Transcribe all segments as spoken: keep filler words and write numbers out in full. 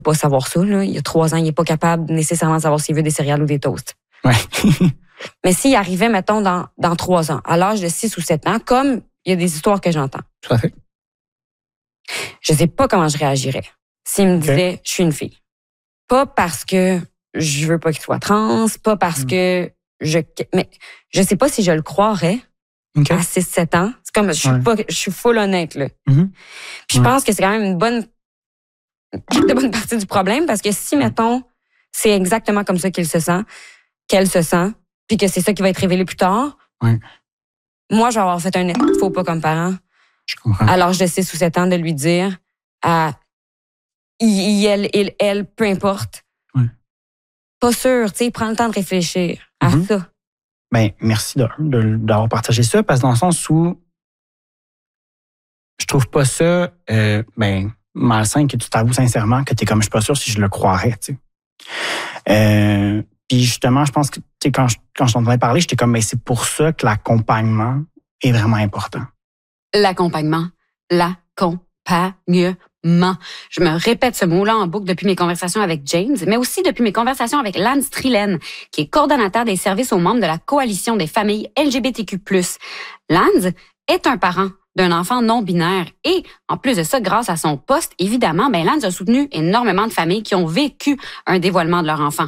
Pas savoir ça, là. Il y a trois ans, il n'est pas capable nécessairement de savoir s'il veut des céréales ou des toasts. Ouais. Mais s'il arrivait, mettons, dans, dans trois ans, à l'âge de six ou sept ans, comme il y a des histoires que j'entends. Tout à fait. Je sais pas comment je réagirais s'il me disait, okay. Je suis une fille. Pas parce que je veux pas qu'il soit trans, pas parce mmh. que je... Mais je sais pas si je le croirais okay. à six sept ans. C'est comme, je suis ouais. pas, je suis full honnête, là. Mmh. Puis je ouais. pense que c'est quand même une bonne, une bonne partie du problème parce que si, mettons, c'est exactement comme ça qu'il se sent, qu'elle se sent, puis que c'est ça qui va être révélé plus tard, ouais. moi, je vais avoir fait un faux pas comme parent. Je comprends. À l'âge de six ou sept ans, de lui dire à il, elle, il, elle, peu importe. Ouais. Pas sûr, tu sais, prends le temps de réfléchir à mm-hmm. ça. Ben, merci de, de, d'avoir partagé ça, parce que dans le sens où je trouve pas ça euh, ben, malsain que tu t'avoues sincèrement que t'es comme, je suis pas sûr si je le croirais, tu sais. Euh, puis justement, je pense que, tu sais, quand je, quand je t'entendais parler, j'étais comme, ben, c'est pour ça que l'accompagnement est vraiment important. L'accompagnement. L'accompagnement. Je me répète ce mot-là en boucle depuis mes conversations avec James, mais aussi depuis mes conversations avec Lance Trillen, qui est coordonnateur des services aux membres de la Coalition des familles L G B T Q plus. Lance est un parent d'un enfant non-binaire et, en plus de ça, grâce à son poste, évidemment, ben Lance a soutenu énormément de familles qui ont vécu un dévoilement de leur enfant.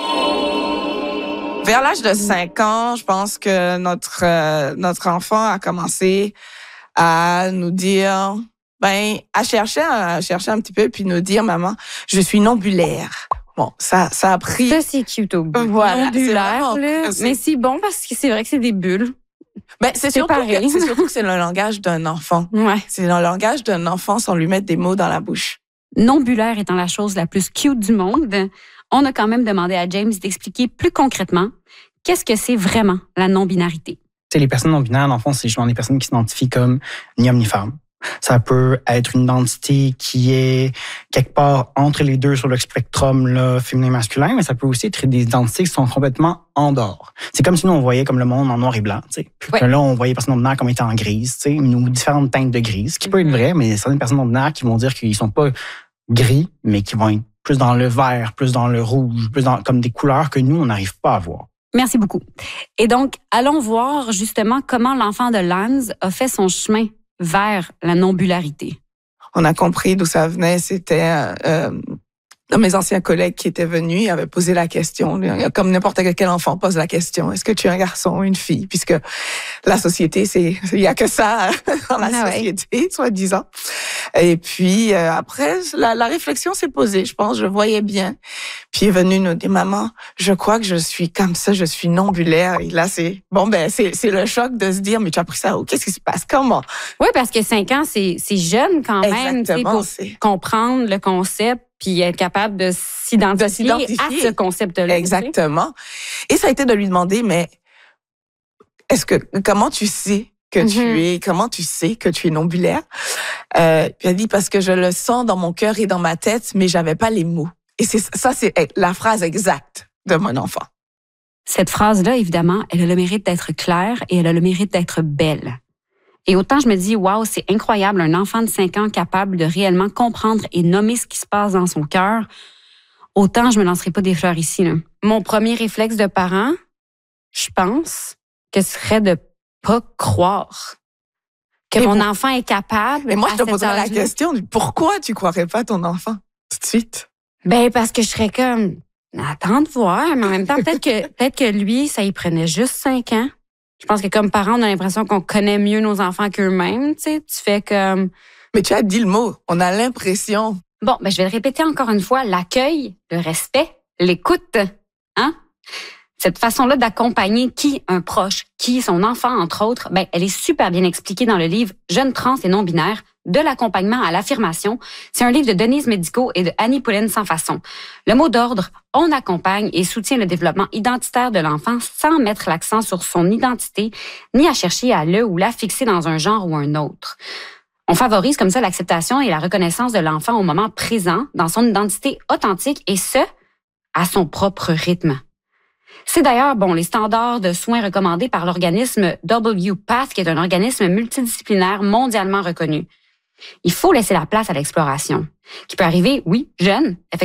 Vers l'âge de cinq ans, je pense que notre euh, notre enfant a commencé à nous dire, ben, à chercher, à chercher un petit peu, puis nous dire, maman, je suis non-bulaire. Bon, ça, ça a pris. Ça, c'est cute au bout. Voilà. Non-bulaire, là. Mais c'est bon parce que c'est vrai que c'est des bulles. Ben, c'est, c'est surtout pareil. Que, c'est surtout que c'est le langage d'un enfant. Ouais. C'est le langage d'un enfant sans lui mettre des mots dans la bouche. Non-bulaire étant la chose la plus cute du monde, on a quand même demandé à James d'expliquer plus concrètement qu'est-ce que c'est vraiment la non-binarité. T'sais, les personnes non-binaires, dans le fond, c'est justement des personnes qui s'identifient comme ni homme ni femme. Ça peut être une identité qui est quelque part entre les deux sur le spectrum là, féminin-masculin, mais ça peut aussi être des identités qui sont complètement en dehors. C'est comme si nous, on voyait comme le monde en noir et blanc. Puis ouais. que là, on voyait les personnes non-binaires comme étant en grise, ou différentes teintes de gris, ce qui peut être vrai, mais il y a certaines personnes non-binaires qui vont dire qu'ils sont pas gris, mais qui vont être plus dans le vert, plus dans le rouge, plus dans comme des couleurs que nous, on n'arrive pas à voir. Merci beaucoup. Et donc, allons voir justement comment l'enfant de Lance a fait son chemin vers la non-bularité. On a compris d'où ça venait. C'était euh, mes anciens collègues qui étaient venus, ils avaient posé la question, comme n'importe quel enfant pose la question, est-ce que tu es un garçon ou une fille? Puisque la société, c'est il y a que ça dans la ah société, ouais. soi-disant. Et puis euh, après, la, la réflexion s'est posée, je pense, je voyais bien. Puis il est venu nous dire, maman, je crois que je suis comme ça, je suis non-bulaire. Et là, c'est bon, ben c'est c'est le choc de se dire, mais tu as appris ça où? Qu'est-ce qui se passe? Comment? Oui, parce que cinq ans, c'est c'est jeune quand même, pour c'est... comprendre le concept. Puis être capable de s'identifier, de s'identifier à ce concept-là. Exactement. Et ça a été de lui demander, mais est-ce que comment tu sais que mm-hmm. tu es, comment tu sais que tu es non-bulaire? Euh, puis elle dit, parce que je le sens dans mon cœur et dans ma tête, mais j'avais pas les mots. Et c'est ça, c'est la phrase exacte de mon enfant. Cette phrase-là, évidemment, elle a le mérite d'être claire et elle a le mérite d'être belle. Et autant je me dis, waouh, c'est incroyable, un enfant de cinq ans capable de réellement comprendre et nommer ce qui se passe dans son cœur, autant je me lancerai pas des fleurs ici, là. Mon premier réflexe de parent, je pense, que ce serait de pas croire que mais mon vous... enfant est capable. Mais moi, je te poserais la question, pourquoi tu croirais pas ton enfant tout de suite? Ben, parce que je serais comme, attends de voir, mais en même temps, peut-être que, peut-être que lui, ça y prenait juste cinq ans. Je pense que comme parents, on a l'impression qu'on connaît mieux nos enfants qu'eux-mêmes, tu sais. Tu fais comme... Mais tu as dit le mot, on a l'impression. Bon, ben je vais le répéter encore une fois, l'accueil, le respect, l'écoute, hein? Cette façon-là d'accompagner qui un proche, qui son enfant, entre autres, ben elle est super bien expliquée dans le livre « Jeunes trans et non-binaires », de l'accompagnement à l'affirmation. C'est un livre de Denise Médico et de Annie Poulen sans façon. Le mot d'ordre, on accompagne et soutient le développement identitaire de l'enfant sans mettre l'accent sur son identité, ni à chercher à le ou la fixer dans un genre ou un autre. On favorise comme ça l'acceptation et la reconnaissance de l'enfant au moment présent, dans son identité authentique, et ce, à son propre rythme. C'est d'ailleurs, bon, les standards de soins recommandés par l'organisme W P A T H, qui est un organisme multidisciplinaire mondialement reconnu. Il faut laisser la place à l'exploration, qui peut arriver, oui, jeune, effectivement,